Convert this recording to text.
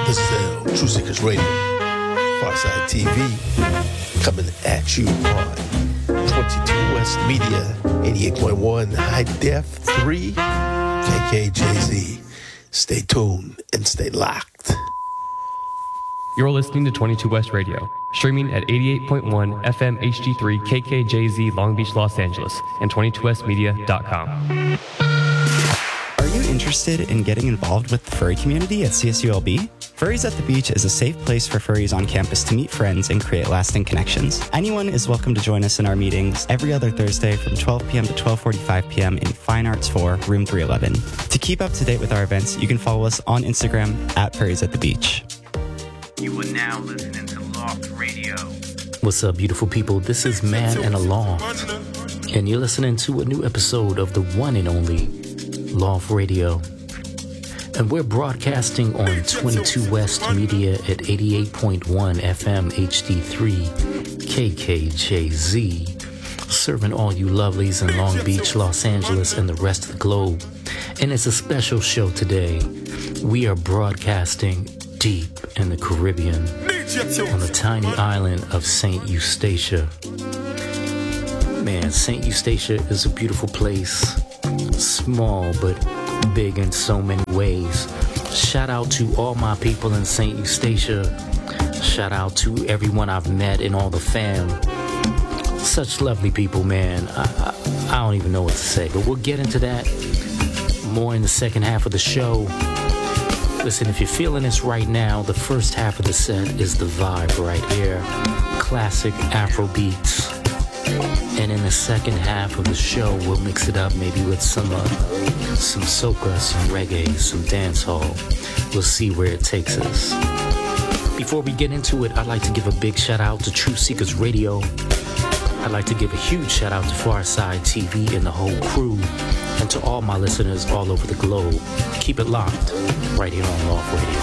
This is L, True Seekers Radio, Farside TV, coming at you on 22 West Media, 88.1 High Def 3, KKJZ. Stay tuned and stay locked. You're listening to 22 West Radio, streaming at 88.1 FM HD3 KKJZ Long Beach, Los Angeles, and 22westmedia.com. Are you interested in getting involved with the furry community at CSULB? Furries at the Beach is a safe place for furries on campus to meet friends and create lasting connections. Anyone is welcome to join us in our meetings every other Thursday from 12 p.m. to 12:45 p.m. in Fine Arts 4, Room 311. To keep up to date with our events, you can follow us on Instagram at Furries at the Beach. You are now listening to Loft Radio. What's up, beautiful people? This is Man and a Loft, and you're listening to a new episode of the one and only Loft Radio. And we're broadcasting on 22 West Media at 88.1 FM HD3 KKJZ, serving all you lovelies in Long Beach, Los Angeles, and the rest of the globe. And it's a special show today. We are broadcasting deep in the Caribbean on the tiny island of St. Eustatia. Man, St. Eustatia is a beautiful place. Small but big in so many ways. Shout out to all my people in St. Eustatia. Shout out to everyone I've met and all the fam. Such lovely people, man. I don't even know what to say, but we'll get into that more in the second half of the show. Listen, if you're feeling this right now, the first half of the set is the vibe right here. Classic Afro beats. And in the second half of the show, we'll mix it up maybe with some soca, some reggae, some dancehall. We'll see where it takes us. Before we get into it, I'd like to give a big shout out to True Seekers Radio. I'd like to give a huge shout out to Farside TV and the whole crew, and to all my listeners all over the globe. Keep it locked right here on Loft Radio.